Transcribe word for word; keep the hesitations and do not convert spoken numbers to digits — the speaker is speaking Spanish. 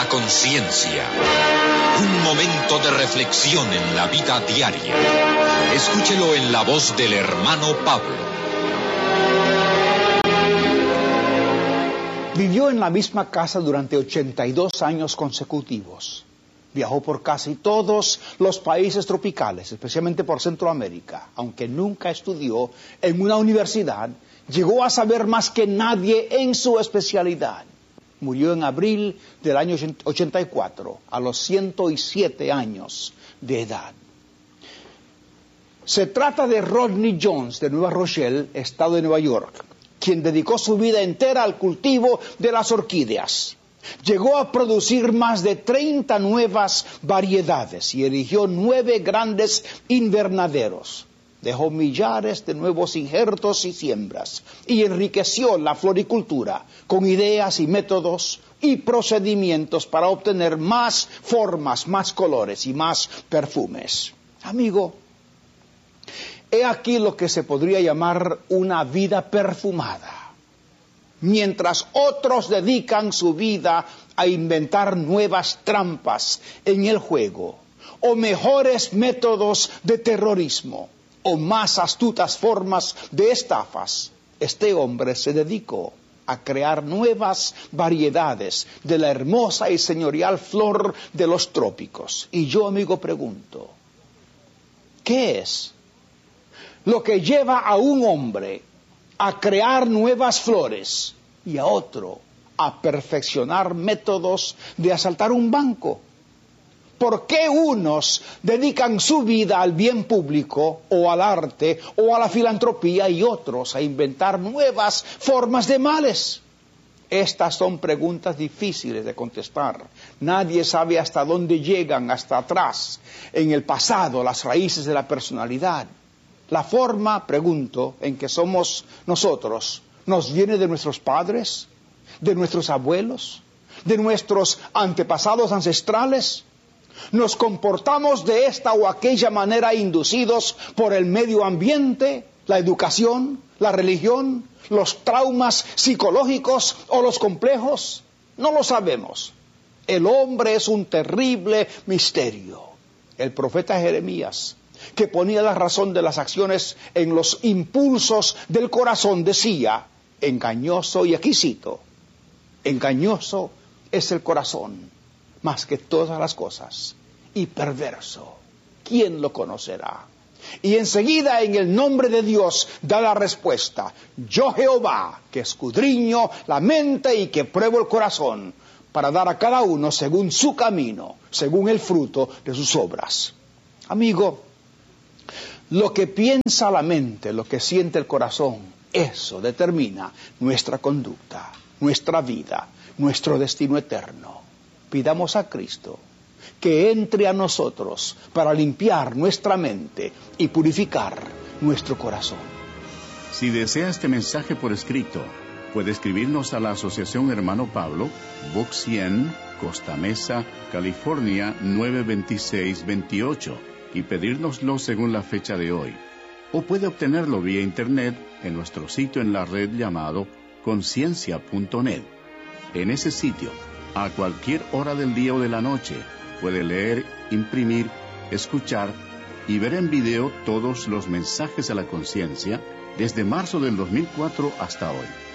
La conciencia. Un momento de reflexión en la vida diaria. Escúchelo en la voz del hermano Pablo. Vivió en la misma casa durante ochenta y dos años consecutivos. Viajó por casi todos los países tropicales, especialmente por Centroamérica. Aunque nunca estudió en una universidad, llegó a saber más que nadie en su especialidad. Murió en abril del año ochenta y cuatro, a los ciento siete años de edad. Se trata de Rodney Jones, de Nueva Rochelle, estado de Nueva York, quien dedicó su vida entera al cultivo de las orquídeas. Llegó a producir más de treinta nuevas variedades y erigió nueve grandes invernaderos. Dejó millares de nuevos injertos y siembras y enriqueció la floricultura con ideas y métodos y procedimientos para obtener más formas, más colores y más perfumes. Amigo, he aquí lo que se podría llamar una vida perfumada. Mientras otros dedican su vida a inventar nuevas trampas en el juego, o mejores métodos de terrorismo, o más astutas formas de estafas, este hombre se dedicó a crear nuevas variedades de la hermosa y señorial flor de los trópicos. Y yo, amigo, pregunto, ¿qué es lo que lleva a un hombre a crear nuevas flores y a otro a perfeccionar métodos de asaltar un banco? ¿Por qué unos dedican su vida al bien público o al arte o a la filantropía y otros a inventar nuevas formas de males? Estas son preguntas difíciles de contestar. Nadie sabe hasta dónde llegan, hasta atrás, en el pasado, las raíces de la personalidad. La forma, pregunto, en que somos nosotros, ¿nos viene de nuestros padres, de nuestros abuelos, de nuestros antepasados ancestrales? ¿Nos comportamos de esta o aquella manera inducidos por el medio ambiente, la educación, la religión, los traumas psicológicos o los complejos? No lo sabemos. El hombre es un terrible misterio. El profeta Jeremías, que ponía la razón de las acciones en los impulsos del corazón, decía, engañoso, y aquí cito, engañoso es el corazón, más que todas las cosas, y perverso, ¿quién lo conocerá? Y enseguida, en el nombre de Dios, da la respuesta, yo Jehová, que escudriño la mente y que pruebo el corazón, para dar a cada uno según su camino, según el fruto de sus obras. Amigo, lo que piensa la mente, lo que siente el corazón, eso determina nuestra conducta, nuestra vida, nuestro destino eterno. Pidamos a Cristo que entre a nosotros para limpiar nuestra mente y purificar nuestro corazón. Si desea este mensaje por escrito, puede escribirnos a la Asociación Hermano Pablo, Box cien, Costa Mesa, California nueve veintiséis veintiocho, y pedírnoslo según la fecha de hoy. O puede obtenerlo vía internet en nuestro sitio en la red llamado conciencia punto net. En ese sitio, a cualquier hora del día o de la noche, puede leer, imprimir, escuchar y ver en video todos los mensajes a la conciencia desde marzo del dos mil cuatro hasta hoy.